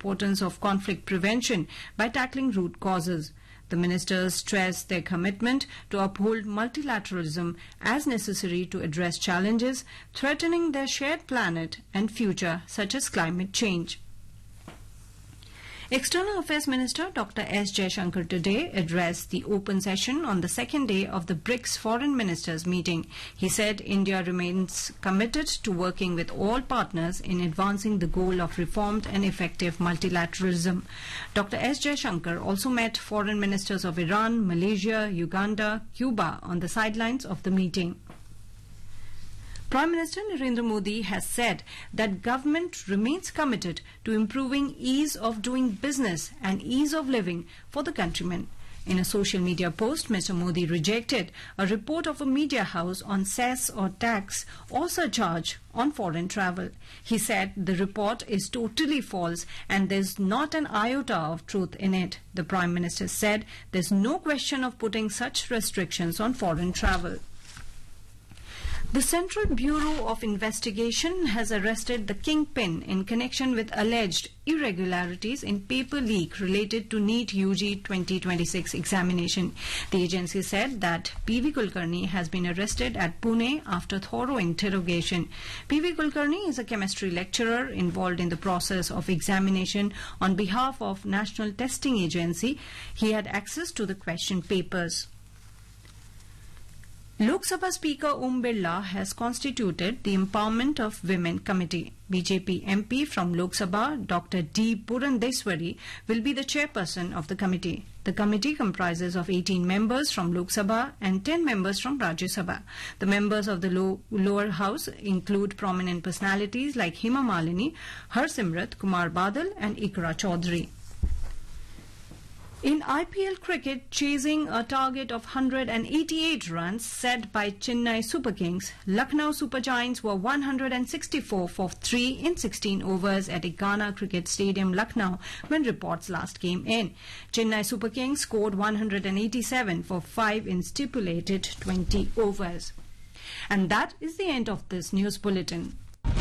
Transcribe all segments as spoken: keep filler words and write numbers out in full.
importance of conflict prevention by tackling root causes. The ministers stressed their commitment to uphold multilateralism as necessary to address challenges threatening their shared planet and future, such as climate change. External Affairs Minister Doctor S Jaishankar today addressed the open session on the second day of the BRICS Foreign Ministers meeting. He said India remains committed to working with all partners in advancing the goal of reformed and effective multilateralism. Doctor S Jaishankar also met foreign ministers of Iran, Malaysia, Uganda, Cuba on the sidelines of the meeting. Prime Minister Narendra Modi has said that government remains committed to improving ease of doing business and ease of living for the countrymen. In a social media post, Mister Modi rejected a report of a media house on cess or tax or surcharge on foreign travel. He said the report is totally false and there's not an iota of truth in it. The Prime Minister said there's no question of putting such restrictions on foreign travel. The Central Bureau of Investigation has arrested the kingpin in connection with alleged irregularities in paper leak related to NEET U G twenty twenty-six examination. The agency said that P V Kulkarni has been arrested at Pune after thorough interrogation. P V Kulkarni is a chemistry lecturer involved in the process of examination on behalf of National Testing Agency. He had access to the question papers. Lok Sabha Speaker Om Birla has constituted the Empowerment of Women Committee. B J P M P from Lok Sabha, Doctor D. Purandeswari, will be the chairperson of the committee. The committee comprises of eighteen members from Lok Sabha and ten members from Rajya Sabha. The members of the low, lower house include prominent personalities like Hema Malini, Harsimrat, Kumar Badal and Ikra Chaudhary. In I P L cricket, chasing a target of one hundred eighty-eight runs set by Chennai Super Kings, Lucknow Super Giants were one hundred sixty-four for three in sixteen overs at Ekana Cricket Stadium, Lucknow, when reports last came in. Chennai Super Kings scored one hundred eighty-seven for five in stipulated twenty overs. And that is the end of this news bulletin.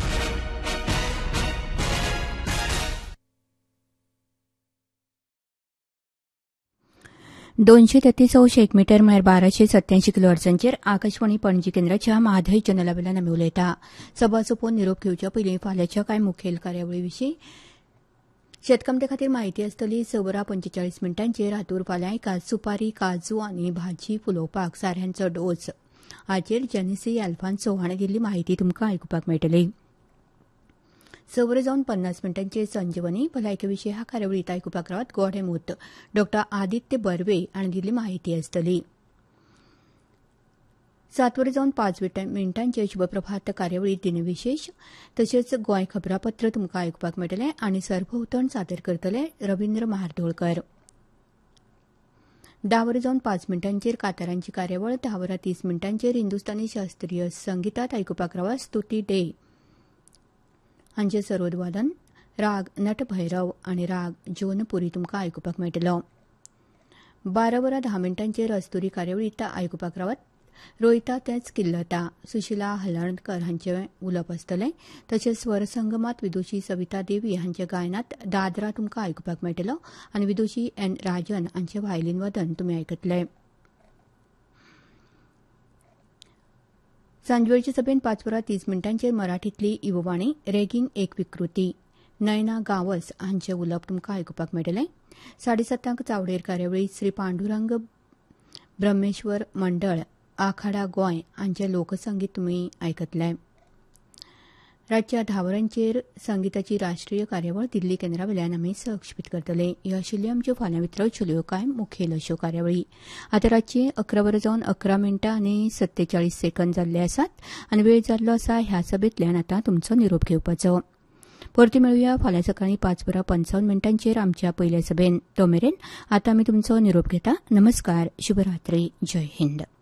दोनशे तेहतीस अंश एक metre म्हळ्यार बाराशे सत्याऐंशी kilo हर्ट्झांचेर Akashvani Panaji केंद्राच्या माधय चॅनलावेल्यान आमी उलयता. सभा सोंपोवन निरोप घेवच्या पयलीं फाल्यांच्या कांय मुखेल कार्यावळी विशीं शेतकामत्या खातीर म्हायती आसतली. स वरां पंचेचाळीस मिनटांचेर हातूर फाल्यां एका सुपारी, काजू आनी भाजी फुलोवपाक साऱ्यांचो डोस हाचेर जेनेसी अल्फान्सो हाणें दिल्ली म्हायती तुमकां आयकुपाक मेळटली. स वरां जावन पन्नास मिनटांचेर संजीवनी भलायके विशीं ह्या कार्यावळींत आयकुपाक रावत गोडेमूत डॉ आदित्य बर्वे हाणें दिल्ली म्हायती आसतली. सात वरां जावन पांच मिनटांचेर शुभप्रभात कार्यावळींत दिनविशेश तशेंच गोंय खबरापत्र तुमकां आयकुपाक मेळटलें आनी सरभोंवतण सादर करतले रविंद्र म्हार्दोळकर. धा वरां जावन पांच मिनटांचेर कांतारांची कार्यावळ, धा वरां तीस मिनटांचेर हिंदुस्थानी शास्त्रीय संगीतात आयकुपाक रावत स्तुती डे हांचे सरोदवादन, राग नटभैरव आनी राग जोनपुरी तुमकां आयकुपाक मेळटलो. बारा वरां धा मिनटांचेर अस्तुरी कार्यावळींत आयकुपाक रावत रोयता तेच किल्लता सुशिला हलर्णकर हांचें उलोवप आसतलें. तशेंच स्वरसंगमात विदुशी सविता देवी हांच्या गायनात दादरा तुमकां आयकुपाक मेळटलो आनी विदुशी एन राजन हांचें व्हायलीन वादन तुमी आयकतले. सांजवेळचे सभेत पांच वरां तीस मिनटांचेर मराठींतली युववाणी रॅगिंग एक विकृती नयना गांवस हांचें उलोवप तुमकां आयकुपाक मेळटलें. साडेसातांक चावडेर कार्यावळींत श्री पांडुरंग ब्रह्मेश्वर मंडळ आखाडा गोंय हांचें लोकसंगीत तुमी आयकतले. रातच्या धा वरांचेर संगीताची राष्ट्रीय कार्यावळ दिल्ली केंद्रावेल्यान आमी सहक्षेपीत करतले. ह्यो आशिल्ल्यो आमच्यो फाल्यां वितरवच्यो कांय मुखेल अश्यो कार्यावळी. आतां रातची अकरा वरां जावन अकरा मिनटां आनी सत्तेचाळीस सेकंद जाल्ले आसात आनी वेळ जाल्लो आसा ह्या सभेंतल्यान आतां तुमचो निरोप घेवपाचो. परती मेळुया फाल्यां सकाळीं पांच वरां पंचावन्न मिनटांचेर आमच्या पयल्या सभेन. तो मेरेन आतां आमी तुमचो निरोप घेता. नमस्कार, शुभरात्री, जय हिंद.